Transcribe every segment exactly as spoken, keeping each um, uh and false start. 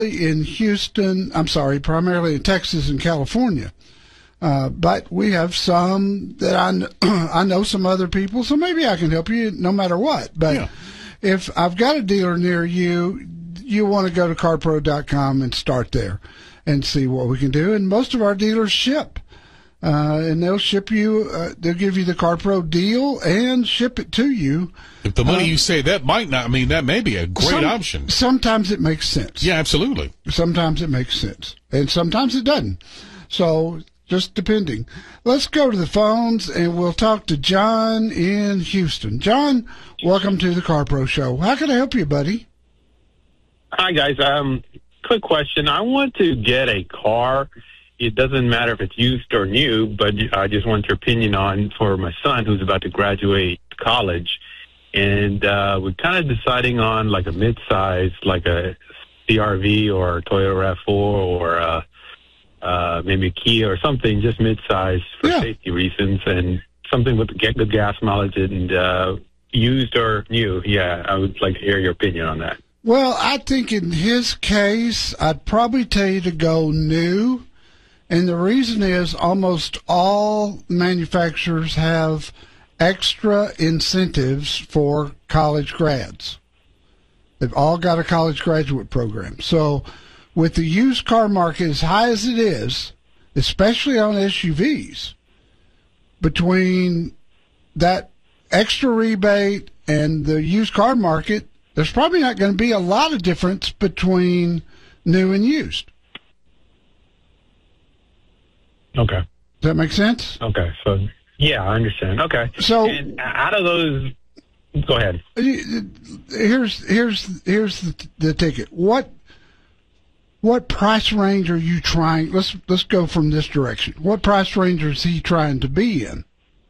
in Houston, I'm sorry, primarily in Texas and California. Uh, but we have some that I, kn- I know some other people, so maybe I can help you no matter what. But Yeah. if I've got a dealer near you, you want to go to car pro dot com and start there and see what we can do. And most of our dealers ship. Uh, and they'll ship you, uh, they'll give you the CarPro deal and ship it to you. If the money Uh, you say, that might not, I mean, that may be a great Some- option. Sometimes it makes sense. Yeah, absolutely. Sometimes it makes sense. And sometimes it doesn't. So just depending. Let's go to the phones and we'll talk to John in Houston. John, welcome to the CarPro Show. How can I help you, buddy? Hi, guys. Um, quick question. I want to get a car. It doesn't matter if it's used or new, but I just want your opinion on for my son who's about to graduate college. And uh, we're kind of deciding on like a mid-size, like a C R V or a Toyota RAV four or uh, uh, maybe a Kia or something, just mid-size for Yeah. safety reasons and something with get good gas mileage and uh, used or new. Yeah, I would like to hear your opinion on that. Well, I think in his case, I'd probably tell you to go new. And the reason is almost all manufacturers have extra incentives for college grads. They've all got a college graduate program. So with the used car market as high as it is, especially on S U Vs, between that extra rebate and the used car market, there's probably not going to be a lot of difference between new and used. Okay. Does that make sense? Okay, so yeah, I understand. Okay, So- and out of those, go ahead. Here's here's here's the, the ticket. What what price range are you trying? Let's let's go from this direction. What price range is he trying to be in?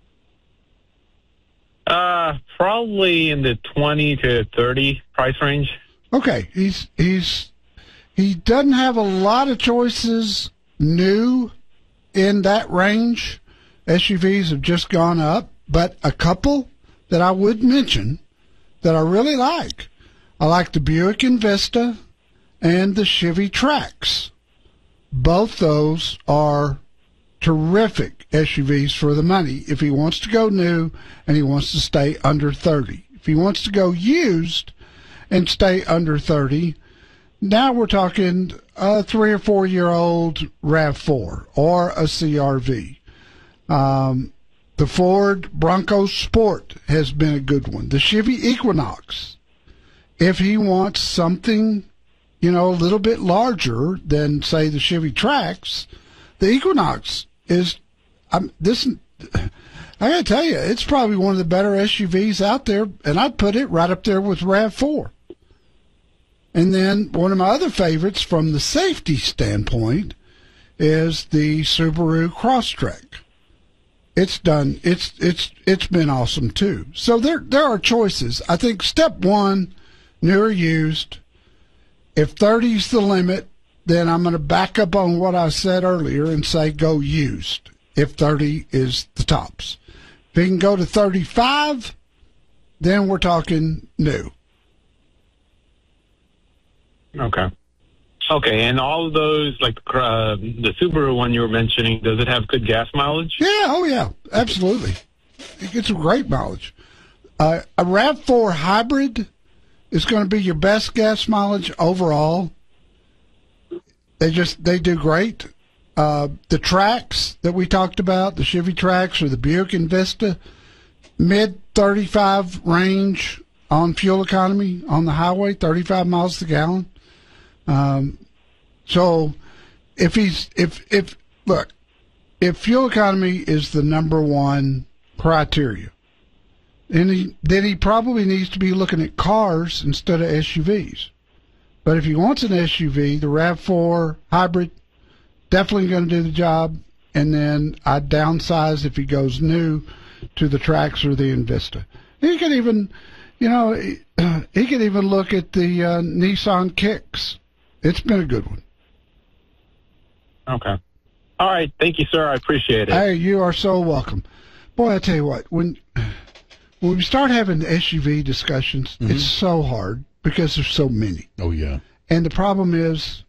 Uh, probably in the twenty to thirty price range. Okay, he's he's he doesn't have a lot of choices new in that range. S U Vs have just gone up, but a couple that I would mention that I really like. I like the Buick Envista and the Chevy Trax. Both those are terrific S U Vs for the money if he wants to go new and he wants to stay under thirty. If he wants to go used and stay under thirty, now we're talking a three or four year old RAV four or a C R V. Um, the Ford Bronco Sport has been a good one. The Chevy Equinox, if he wants something, you know, a little bit larger than, say, the Chevy Trax, the Equinox is, I'm, this, I got to tell you, it's probably one of the better S U Vs out there, and I'd put it right up there with RAV four. And then one of my other favorites from the safety standpoint is the Subaru Crosstrek. It's done. It's it's it's been awesome too. So there there are choices. I think step one, new or used. If thirty's the limit, then I'm going to back up on what I said earlier and say go used. If thirty is the tops, if he can go to thirty-five, then we're talking new. Okay. Okay, and all of those, like uh, the Subaru one you were mentioning, does it have good gas mileage? Yeah, oh yeah, absolutely. It gets a great mileage. Uh, a RAV four hybrid is going to be your best gas mileage overall. They just they do great. Uh, the Trax that we talked about, the Chevy Trax or the Buick Envista, mid thirty-five range on fuel economy on the highway, thirty-five miles to the gallon. Um, so if he's, if, if, look, if fuel economy is the number one criteria, then he, then he probably needs to be looking at cars instead of S U Vs. But if he wants an S U V, the RAV four hybrid, definitely going to do the job. And then I'd downsize if he goes new to the Trax or the Envista. He could even, you know, he, he could even look at the uh, Nissan Kicks. It's been a good one. Okay. All right. Thank you, sir. I appreciate it. Hey, you are so welcome. Boy, I tell you what, when when we start having S U V discussions, Mm-hmm. it's so hard because there's so many. Oh, yeah. And the problem is